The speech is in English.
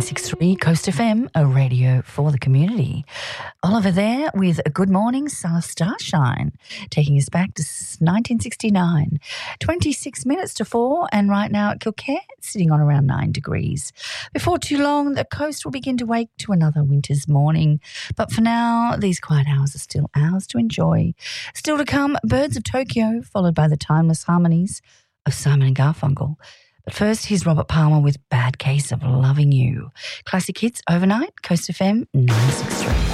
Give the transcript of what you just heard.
963 Coast FM, a radio for the community. Oliver there with a Good Morning Starshine, taking us back to 1969. 26 minutes to 4, and right now at Kilcare, it's sitting on around 9 degrees. Before too long, the coast will begin to wake to another winter's morning. But for now, these quiet hours are still ours to enjoy. Still to come, Birds of Tokyo, followed by the timeless harmonies of Simon and Garfunkel. But first, here's Robert Palmer with Bad Case of Loving You. Classic hits overnight, Coast FM 963.